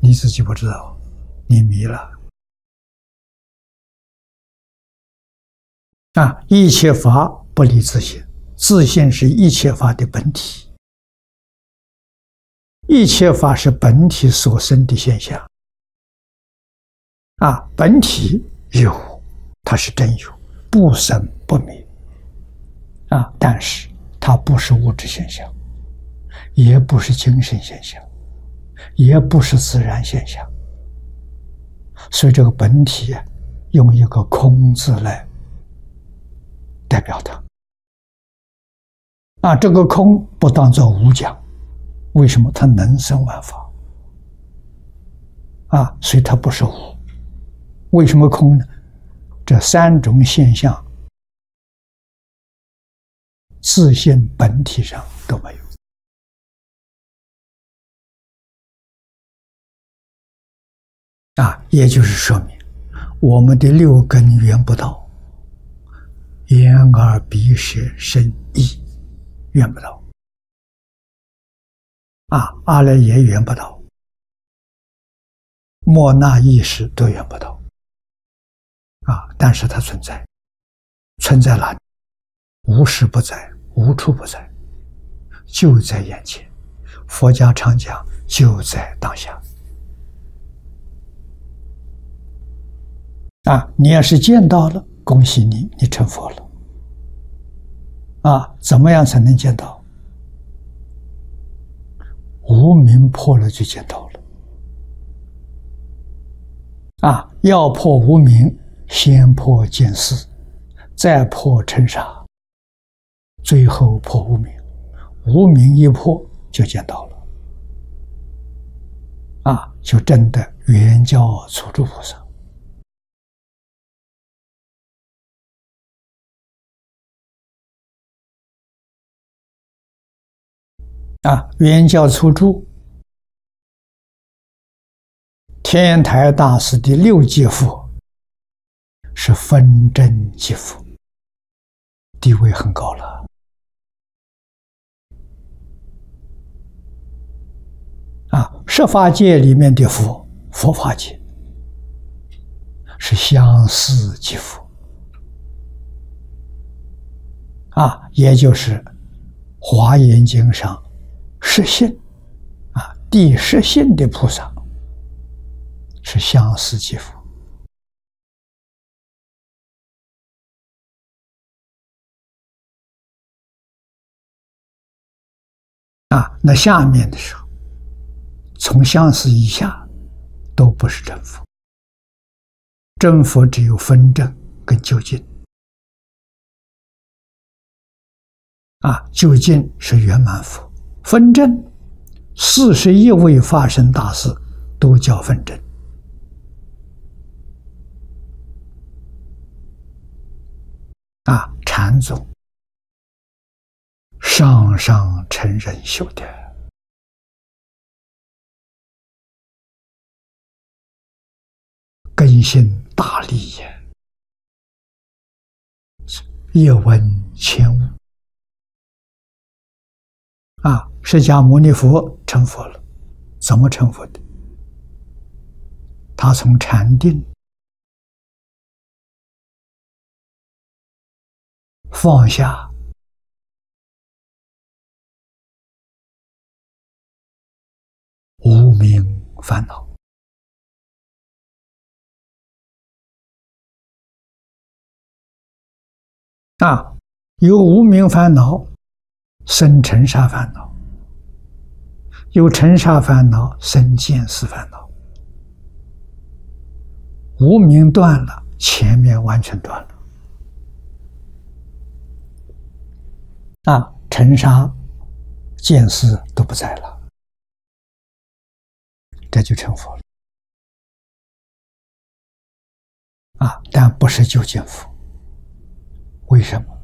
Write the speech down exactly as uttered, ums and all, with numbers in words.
你自己不知道，你迷了。啊，一切法不离自性，自性是一切法的本体，一切法是本体所生的现象。啊，本体有，它是真有，不生不灭。啊，但是它不是物质现象，也不是精神现象，也不是自然现象。所以这个本体啊，用一个空字来代表它。啊，这个空不当作无讲，为什么？它能生万法。啊，所以它不是无。为什么空呢？这三种现象自性本体上都没有。啊，也就是说明我们的六根缘不到，眼耳鼻舌身意缘不到。啊，阿赖耶缘不到，莫那意识都缘不到。啊，但是它存在，存在哪里？无时不在，无处不在，就在眼前。佛家常讲，就在当下。啊，你要是见到了，恭喜你，你成佛了。啊，怎么样才能见到？无明破了就见到了。啊，要破无明，先破见思，再破尘沙，最后破无明。无明一破就见到了。啊，就真的圆教初住菩萨。啊，圆教初住，天台大师的六级佛是分真级佛，地位很高了。啊，十法界里面的佛，佛法界是相似即佛。啊，也就是华严经上十信啊，第十信的菩萨是相似即佛。啊，那下面的时候，从相似以下都不是真佛，真佛只有分正跟究竟。啊，究竟是圆满佛，分正四十一位法身大士都叫分正。啊，禅宗上上乘人修的，根性大利也，一闻千悟。啊，释迦牟尼佛成佛了，怎么成佛的？他从禅定放下无明烦恼。啊，有无明烦恼生尘沙烦恼，有尘沙烦恼生见思烦恼。无明断了，前面完全断了。啊，尘沙见思都不在了，这就成佛了。啊，但不是究竟佛。为什么？